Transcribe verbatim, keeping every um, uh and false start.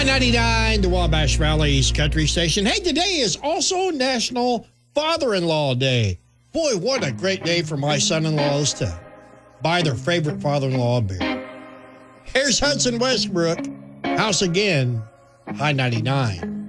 High ninety-nine, the Wabash Valley's country station. Hey, today is also National Father-in-Law Day. Boy, what a great day for my son-in-laws to buy their favorite father-in-law a beer. Here's Hudson Westbrook. House again, High ninety-nine.